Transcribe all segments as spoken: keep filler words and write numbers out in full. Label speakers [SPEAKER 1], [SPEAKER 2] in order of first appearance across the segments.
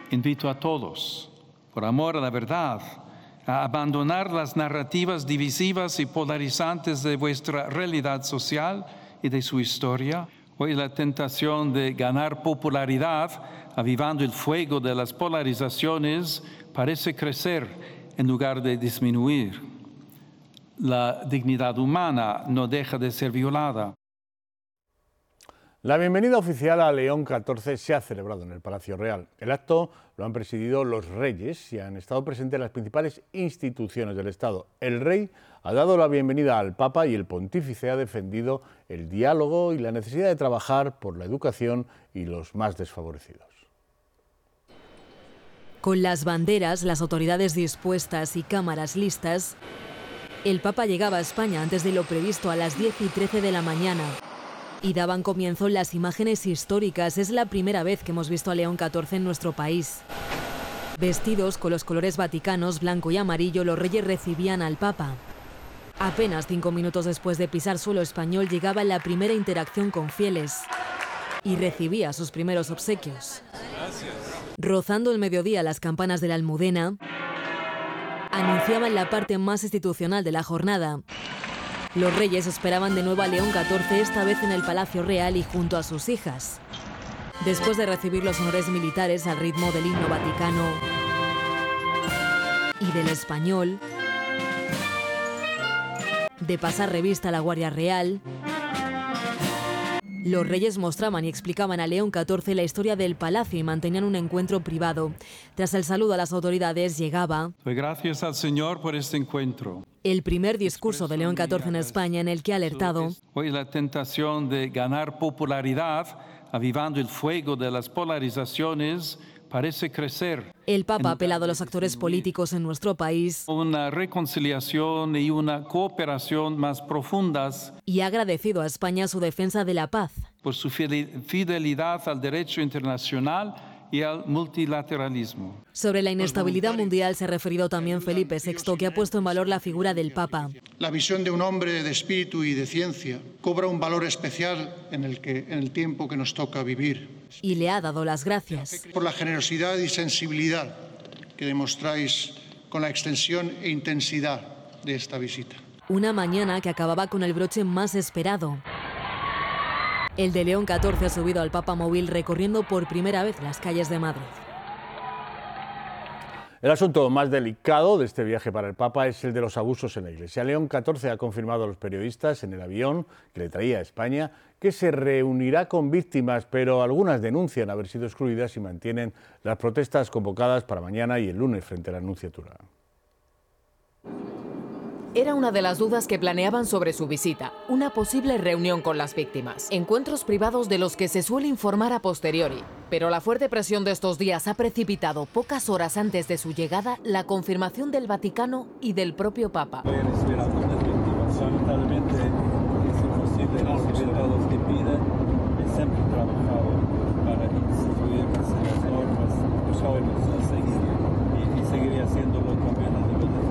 [SPEAKER 1] Invito a todos, por amor a la verdad, a abandonar las narrativas divisivas y polarizantes de vuestra realidad social y de su historia. Hoy la tentación de ganar popularidad, avivando el fuego de las polarizaciones, parece crecer en lugar de disminuir. La dignidad humana no deja de ser violada.
[SPEAKER 2] La bienvenida oficial a León catorce se ha celebrado en el Palacio Real. El acto lo han presidido los reyes y han estado presentes las principales instituciones del Estado. El rey ha dado la bienvenida al Papa y el pontífice ha defendido el diálogo y la necesidad de trabajar por la educación y los más desfavorecidos.
[SPEAKER 3] Con las banderas, las autoridades dispuestas y cámaras listas, el Papa llegaba a España antes de lo previsto a las diez y trece de la mañana. Y daban comienzo las imágenes históricas. Es la primera vez que hemos visto a León catorce en nuestro país. Vestidos con los colores vaticanos, blanco y amarillo, los reyes recibían al Papa. Apenas cinco minutos después de pisar suelo español llegaba la primera interacción con fieles y recibía sus primeros obsequios. Gracias. Rozando el mediodía, las campanas de la Almudena anunciaban la parte más institucional de la jornada. Los reyes esperaban de nuevo a León catorce, esta vez en el Palacio Real y junto a sus hijas. Después de recibir los honores militares al ritmo del himno vaticano y del español, de pasar revista a la Guardia Real, los reyes mostraban y explicaban a León catorce la historia del palacio y mantenían un encuentro privado. Tras el saludo a las autoridades llegaba...
[SPEAKER 1] Doy gracias al Señor por este encuentro.
[SPEAKER 3] El primer discurso de León catorce en España, en el que ha alertado...
[SPEAKER 1] Hoy la tentación de ganar popularidad, avivando el fuego de las polarizaciones, parece crecer.
[SPEAKER 3] El Papa ha apelado a los actores políticos en nuestro país.
[SPEAKER 1] Una reconciliación y una cooperación más profundas.
[SPEAKER 3] Y ha agradecido a España su defensa de la paz.
[SPEAKER 1] Por su fidelidad al derecho internacional y al multilateralismo.
[SPEAKER 3] Sobre la inestabilidad mundial se ha referido también Felipe sexto, que ha puesto en valor la figura del Papa.
[SPEAKER 4] La visión de un hombre de espíritu y de ciencia cobra un valor especial en el, que, en el tiempo que nos toca vivir.
[SPEAKER 3] Y le ha dado las gracias.
[SPEAKER 4] Por la generosidad y sensibilidad que demostráis con la extensión e intensidad de esta visita.
[SPEAKER 3] Una mañana que acababa con el broche más esperado. El de León catorce ha subido al Papa móvil recorriendo por primera vez las calles de Madrid.
[SPEAKER 2] El asunto más delicado de este viaje para el Papa es el de los abusos en la Iglesia. León catorce ha confirmado a los periodistas en el avión que le traía a España que se reunirá con víctimas, pero algunas denuncian haber sido excluidas y mantienen las protestas convocadas para mañana y el lunes frente a la Nunciatura.
[SPEAKER 5] Era una de las dudas que planeaban sobre su visita, una posible reunión con las víctimas. Encuentros privados de los que se suele informar a posteriori. Pero la fuerte presión de estos días ha precipitado, pocas horas antes de su llegada, la confirmación del Vaticano y del propio Papa.
[SPEAKER 6] Voy a recibir a algunas víctimas. Lamentablemente es imposible recibir a los que piden. He siempre trabajado para instituir las normas que jóvenes a seguir y, y seguiría haciéndolo también a nivel de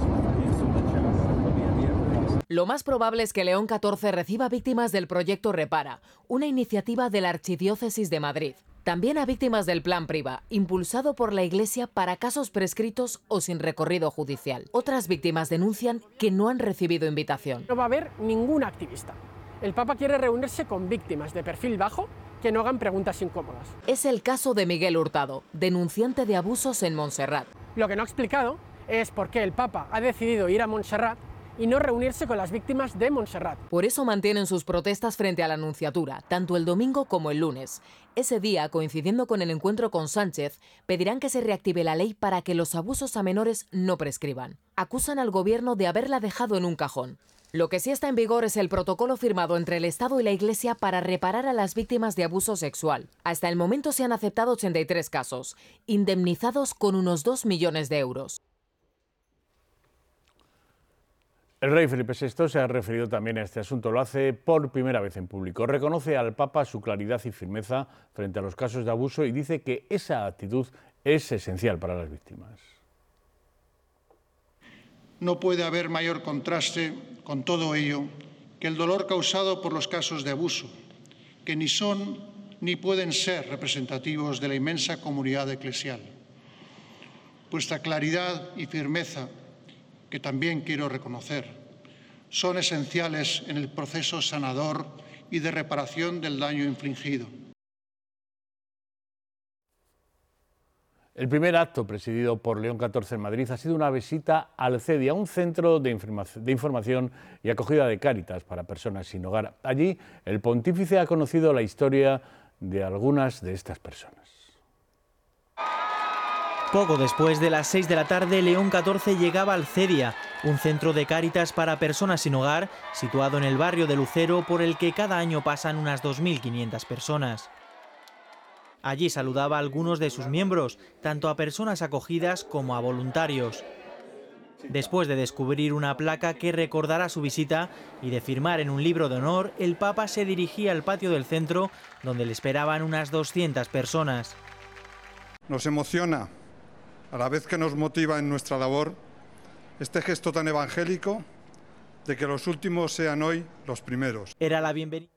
[SPEAKER 5] Lo más probable es que León catorce reciba víctimas del proyecto Repara, una iniciativa de la Archidiócesis de Madrid. También a víctimas del Plan Priva, impulsado por la Iglesia para casos prescritos o sin recorrido judicial. Otras víctimas denuncian que no han recibido invitación.
[SPEAKER 7] No va a haber ningún activista. El Papa quiere reunirse con víctimas de perfil bajo que no hagan preguntas incómodas.
[SPEAKER 5] Es el caso de Miguel Hurtado, denunciante de abusos en Montserrat.
[SPEAKER 7] Lo que no ha explicado es por qué el Papa ha decidido ir a Montserrat y no reunirse con las víctimas de Montserrat.
[SPEAKER 5] Por eso mantienen sus protestas frente a la Nunciatura, tanto el domingo como el lunes. Ese día, coincidiendo con el encuentro con Sánchez, pedirán que se reactive la ley para que los abusos a menores no prescriban. Acusan al gobierno de haberla dejado en un cajón. Lo que sí está en vigor es el protocolo firmado entre el Estado y la Iglesia para reparar a las víctimas de abuso sexual. Hasta el momento se han aceptado ochenta y tres casos, indemnizados con unos dos millones de euros.
[SPEAKER 2] El rey Felipe sexto se ha referido también a este asunto. Lo hace por primera vez en público. Reconoce al Papa su claridad y firmeza frente a los casos de abuso y dice que esa actitud es esencial para las víctimas.
[SPEAKER 4] No puede haber mayor contraste con todo ello que el dolor causado por los casos de abuso, que ni son ni pueden ser representativos de la inmensa comunidad eclesial. Vuestra claridad y firmeza, que también quiero reconocer, son esenciales en el proceso sanador y de reparación del daño infligido.
[SPEAKER 2] El primer acto presidido por León catorce en Madrid ha sido una visita al CEDIA, un centro de información y acogida de Cáritas para personas sin hogar. Allí el pontífice ha conocido la historia de algunas de estas personas.
[SPEAKER 8] Poco después de las seis de la tarde, León catorce llegaba al CEDIA, un centro de Cáritas para personas sin hogar, situado en el barrio de Lucero, por el que cada año pasan unas dos mil quinientas personas. Allí saludaba a algunos de sus miembros, tanto a personas acogidas como a voluntarios. Después de descubrir una placa que recordará su visita y de firmar en un libro de honor, el Papa se dirigía al patio del centro, donde le esperaban unas doscientas personas.
[SPEAKER 9] Nos emociona, a la vez que nos motiva en nuestra labor, este gesto tan evangélico de que los últimos sean hoy los primeros.
[SPEAKER 8] Era la bienvenida.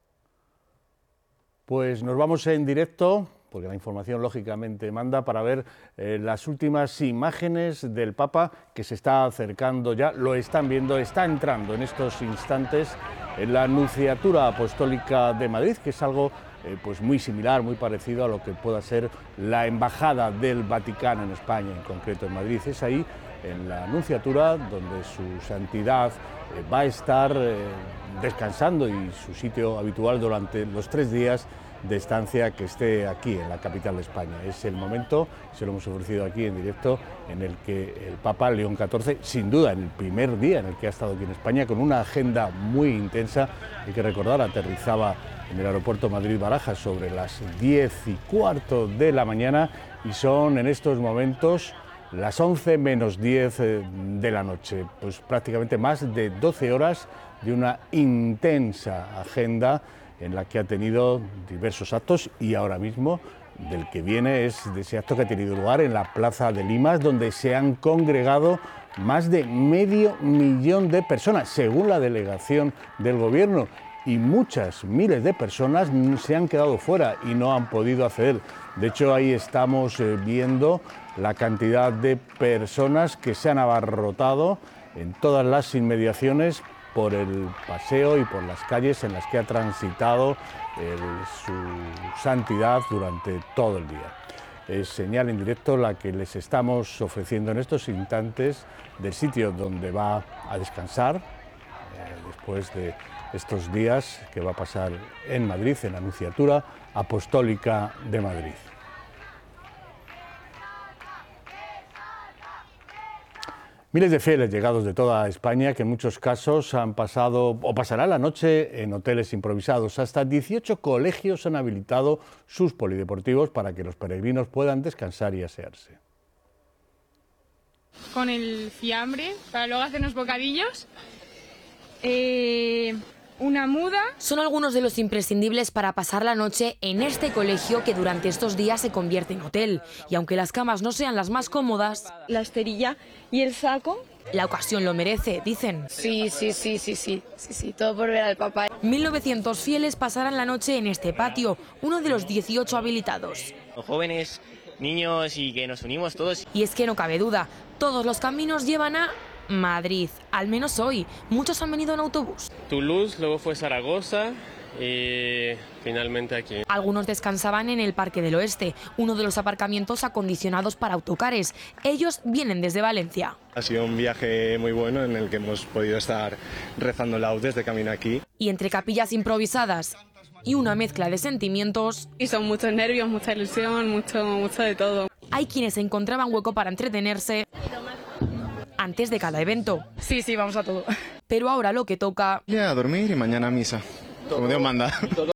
[SPEAKER 2] Pues nos vamos en directo, porque la información lógicamente manda, para ver eh, las últimas imágenes del Papa, que se está acercando ya, lo están viendo, está entrando en estos instantes en la Nunciatura Apostólica de Madrid, que es algo eh, pues muy similar, muy parecido a lo que pueda ser la Embajada del Vaticano en España, en concreto en Madrid. Es ahí, en la Nunciatura, donde su santidad eh, va a estar eh, descansando y su sitio habitual durante los tres días de estancia que esté aquí en la capital de España. Es el momento, se lo hemos ofrecido aquí en directo, en el que el Papa León catorce, sin duda en el primer día en el que ha estado aquí en España, con una agenda muy intensa, hay que recordar, aterrizaba en el aeropuerto Madrid-Barajas sobre las diez y cuarto de la mañana y son en estos momentos las once menos diez de la noche, pues prácticamente más de doce horas de una intensa agenda en la que ha tenido diversos actos y ahora mismo del que viene es de ese acto que ha tenido lugar en la Plaza de Limas, donde se han congregado más de medio millón de personas, según la delegación del Gobierno, y muchas miles de personas se han quedado fuera y no han podido acceder. De hecho, ahí estamos viendo la cantidad de personas que se han abarrotado en todas las inmediaciones por el paseo y por las calles en las que ha transitado el, su santidad durante todo el día. Es señal en directo la que les estamos ofreciendo en estos instantes del sitio donde va a descansar eh, después de estos días que va a pasar en Madrid, en la Nunciatura Apostólica de Madrid. Miles de fieles llegados de toda España que en muchos casos han pasado o pasarán la noche en hoteles improvisados. Hasta dieciocho colegios han habilitado sus polideportivos para que los peregrinos puedan descansar y asearse.
[SPEAKER 10] Con el fiambre para luego hacer unos bocadillos, eh, una muda.
[SPEAKER 11] Son algunos de los imprescindibles para pasar la noche en este colegio que durante estos días se convierte en hotel. Y aunque las camas no sean las más cómodas,
[SPEAKER 10] La esterilla y el saco.
[SPEAKER 11] la ocasión lo merece, dicen.
[SPEAKER 10] Sí, sí, sí, sí, sí, sí, sí, todo por ver al papá.
[SPEAKER 11] mil novecientos fieles pasarán la noche en este patio, uno de los dieciocho habilitados.
[SPEAKER 12] Jóvenes, niños y que nos unimos todos.
[SPEAKER 11] Y es que no cabe duda, todos los caminos llevan a Madrid, al menos hoy. Muchos han venido en autobús.
[SPEAKER 13] Toulouse, luego fue Zaragoza y finalmente aquí.
[SPEAKER 11] Algunos descansaban en el Parque del Oeste, uno de los aparcamientos acondicionados para autocares. Ellos vienen desde Valencia.
[SPEAKER 14] Ha sido un viaje muy bueno en el que hemos podido estar rezando laudes de camino aquí.
[SPEAKER 11] Y entre capillas improvisadas y una mezcla de sentimientos.
[SPEAKER 10] Y son muchos nervios, mucha ilusión, mucho, mucho de todo.
[SPEAKER 11] Hay quienes encontraban hueco para entretenerse antes de cada evento.
[SPEAKER 10] Sí, sí, vamos a todo.
[SPEAKER 11] Pero ahora lo que toca...
[SPEAKER 14] Ya a dormir y mañana a misa, como Dios manda.